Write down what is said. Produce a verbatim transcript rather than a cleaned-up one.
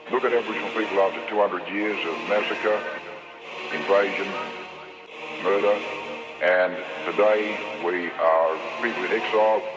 Look at Aboriginal people after two hundred years of massacre, invasion, murder, and today we are people in exile